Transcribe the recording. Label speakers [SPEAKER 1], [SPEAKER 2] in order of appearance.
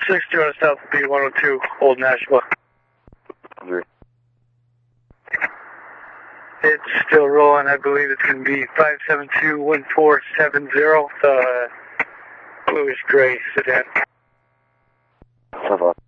[SPEAKER 1] 6-2 South B102, Old Nashua. It's still rolling. I believe it's going to be 572-1470, the bluish gray sedan.
[SPEAKER 2] Ça va.